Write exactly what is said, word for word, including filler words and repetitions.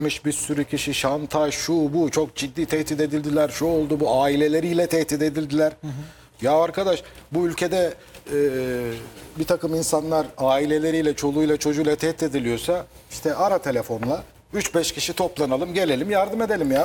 bir sürü kişi şantaj şu bu çok ciddi tehdit edildiler, şu oldu bu, aileleriyle tehdit edildiler. Hı hı. Ya arkadaş, bu ülkede e, bir takım insanlar aileleriyle, çoluğuyla, çocuğuyla tehdit ediliyorsa işte ara telefonla üç beş kişi toplanalım, gelelim, yardım edelim ya.